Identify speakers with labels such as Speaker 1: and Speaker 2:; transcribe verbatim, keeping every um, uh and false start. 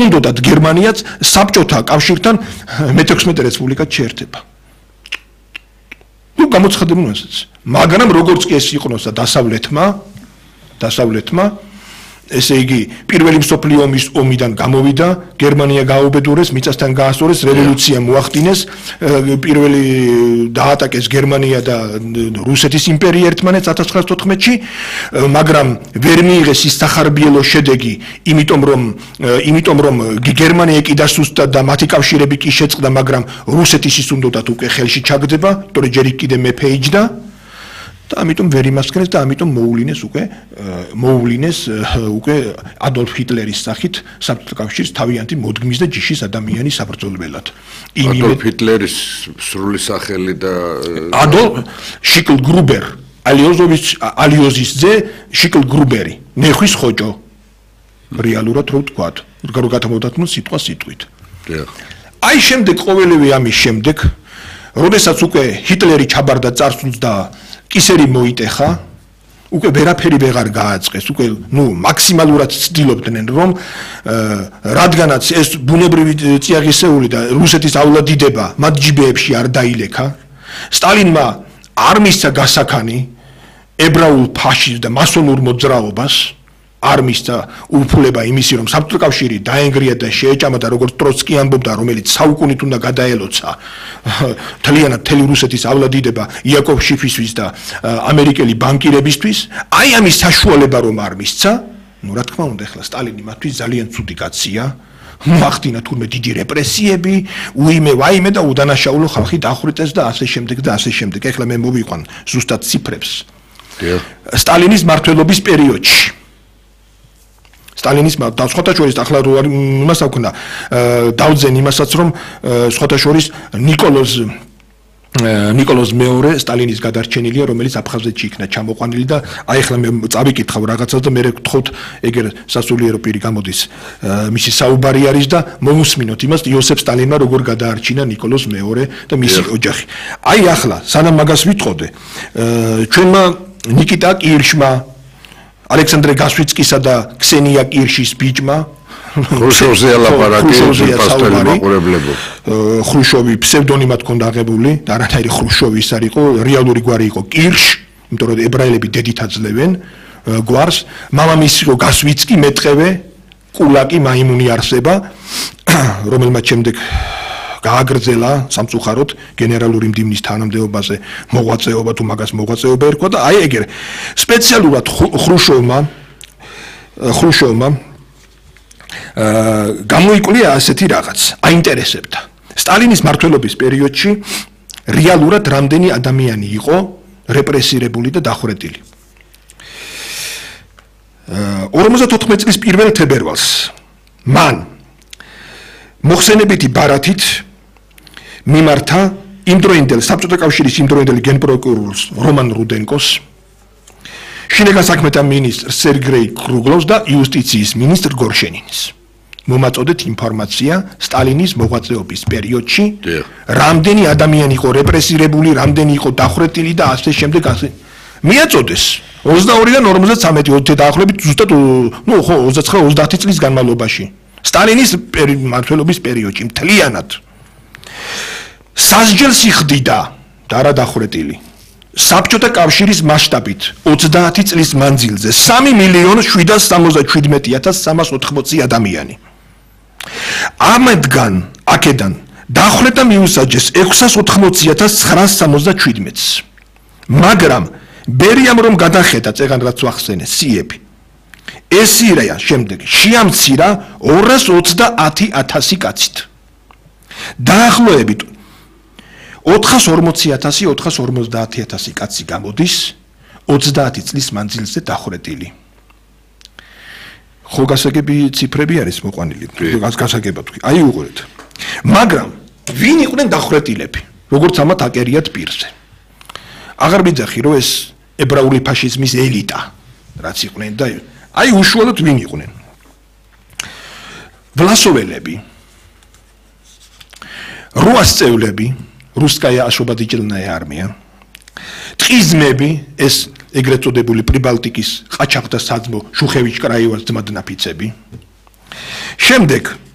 Speaker 1: სუნდოდათ გერმანიაც საბჭოთა კავშირთან მეთექვსმეტე რესპუბლიკად შეერთება. ნუ გამოცხადებულსაც. მაგრამ როგორც კი ეს იყნოსა დასავლეთმა, დასავლეთმა ესე იგი პირველი მსოფლიო ომის ომიდან გამოვიდა, გერმანია გააუბედურეს, მიწასთან გაასწორეს, რევოლუცია მოახდინეს, პირველი დაატაკეს გერმანია და რუსეთის იმპერია ერთმანეთს ათას ცხრაასი თოთხმეტში, მაგრამ ვერ მიიღეს ის სახარბიელო შედეგი, იმიტომ რომ იმიტომ რომ გერმანია კი დასუსტდა და მათი კავშირები კი შეწყდა, მაგრამ რუსეთის ის უნდათ უკვე ხელში ჩაგდება, იმიტომ რომ ჯერ კიდე მეფე იჯდა. და ამიტომ ვერ იმასქნეს და ამიტომ მოუვლინეს უკვე მოუვლინეს უკვე ადოლფ ჰიტლერის სახით საბჭოთა კავშირის თავიანთი მოდგმის და ჯიშის ადამიანის საბრძოლველად.
Speaker 2: ადოლფ ჰიტლერის სრული სახელი და
Speaker 1: ადოლფ შიკლ გრუბერ, ალიოზოვის ალიოზის ძე შიკლ გრუბერი, ნეხვის ხოჭო. რეალურად რო ვთქვათ, რო გადამოვდათმოთ სიტყვა სიტყვით. აი შემდეგ ყოველივე ამის შემდეგ, როდესაც უკვე ჰიტლერი ჩაბარდა წარსულს და კისერი მოიტეხა, უკვე ვერაფერი ვეღარ გააწყეს, უკვე ნუ მაქსიმალურად ცდილობდნენ რომ რადგანაც ეს ბუნებრივი წიაღისეული და რუსეთის აულადიდება მათ ჯიბეებში არ დაილექა, სტალინმა არ მისცა გასაქანი ებრაულ ფაშიზმს და მასონურ მოძრაობას, არ მისცა უფლება იმისი რომ საბჭოთა კავშირი დაენგრია და შეეჭამა და როგორც ტროცკი ამბობდა, რომელიც საუკუნით უნდა გადაელოცა თლიანად მთელი რუსეთის ავლადიდება იაკოვ შიფისთვის და ამერიკელი ბანკირებისთვის, აი ამის საშუალება რომ არ მისცა, ნუ რა თქმა უნდა ახლა სტალინი მათთვის ძალიან ცუდი კაცია, მოახდინა თურმე დიდი რეპრესიები, უიმე ვაიმე და უდანაშაულო ხალხი დახვრიტეს და ასე შემდეგ და ასე შემდეგ. ახლა მე მოვიყვან ზუსტად ციფრებს. სტალინის მმართველობის პერიოდში სტალინის და სხვათა შორის ახლა რო იმას აქვს დავძენ იმასაც რომ სხვათა შორის ნიკოლოზ ნიკოლოზ მეორე სტალინის გადარჩენილია, რომელიც აფხაზეთში იქნა ჩამოყვანილი და აი ახლა მე წავიკითხავ რაღაცას და მე გთხოვთ ეგერ სასულიერო პირი გამოდის მისი საუბარი არის და მომუსმინოთ იმას იოსებ სტალინმა როგორ გადაარჩინა ნიკოლოზ მეორე და მისი ოჯახი. აი ახლა სანამ მაგას ვიტყოდე, ჩვენმა ნიკიტა კირშმა, ალექსანდრე გასვიცკისა და ქსენია კირშის ბიჭმა
Speaker 2: ხრუშოვზე ალაპარაკი პასტელი მაყურებლებო.
Speaker 1: ხრუშოვი ფსევდონიმად ჰქონდა აღებული და არანაირი ხრუშოვი ის არ იყო, რეალური გვარი იყო კირშ, იმიტომ რომ ებრაელები დედით აძლევენ გვარს, მამამისი იყო გასვიცკი, მეტყევე კულაკი მაიმუნი არსება, რომელმაც შემდეგ გააგრძელა სამწუხაროდ გენერალური მდივნის თანამდებობაზე მოღვაწეობა თუ მაგას მოღვაწეობა ერქვა და აი ეგერ სპეციალურად ხრუშოვმა ხრუშოვმა გამოიკვლია ასეთი რაღაც, აინტერესებდა. სტალინის მმართველობის პერიოდში რეალურად რამდენი ადამიანი იყო რეპრესირებული და დახვრეტილი. ორმოცდათოთხმეტი წლის პირველ თებერვალს მან მოხსენებითი ბარათით მიმართა იმდროინდელ საბჭოთა კავშირის იმდროინდელ გენპროკურორს რომან რუდენკოს, შინაგან საქმეთა მინისტრ სერგეი კრუგლოვს და იუსტიციის მინისტრ გორშენინის. მომაწოდეთ ინფორმაცია სტალინის მოღვაწეობის პერიოდში, რამდენი ადამიანი იყო რეპრესირებული, რამდენი იყო დახვრეტილი და ასე შემდეგ ასე. მიაწოდეს ოცდაორიდან ორმოცდათვრამეტი ოცი დაახლოებით ზუსტად ნუ ხო ოცდაცხრა ოცდაათი წლის განმავლობაში. სტალინის მმართველობის პერიოდში მთლიანად სასჯელს იხდიდა და არა დახვრეტილი. საბჭოთა კავშირის მასშტაბით ოცდაათი წლის მანძილზე სამი მილიონი შვიდას სამოცდაშვიდმეტი ათას სამას ოთხმოცი ადამიანი. ამდგან აქედან დახვრეტა მიუსაჯეს ექვსას ოთხმოცი ათას ცხრაას სამოცდაშვიდმეტს. მაგრამ ბერიამ რომ გადახედა წეგან რაც ვახსენე სიები, ესირია შემდეგ შეამცირა ორას ოცდაათი ათასი კაცით. დაახლოებით ოთხას ორმოცი ათასი ოთხას ორმოცდაათი ათასი კაცი გამოდის ოცდაათი წლის მანძილზე დახვრეტილი. ხო გასაგები ციფრები არის მოყვანილი, გასაგებად თქვი. აი უყურეთ. მაგრამ ვინ იყვნენ დახვრეტილები, როგორც ამათ აკერიათ პირზე. აღარ მიძახი რომ ეს ებრაული ფაშიზმის ელიტა რაც იყვნენ და აი უშუალოდ ვინ იყვნენ. ვლასოველები, რუასწევლები, რუსკაია აშობადიჭელნაია არმია, ტყიზმები, ეს ეგრეთ წოდებული პრიბალტიკის ყაჩაღთა საძმო შუხევიჩ კრაევას ძმადნაფიცები. შემდეგ